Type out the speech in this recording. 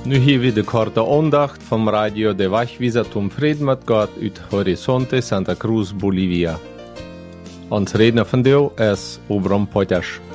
Nu hier weer de korte aandacht van Radio de Wegweiser Tom Friedmat Gott uit Horizonte Santa Cruz, Bolivia. Ons redner vandaag is Obram Potters.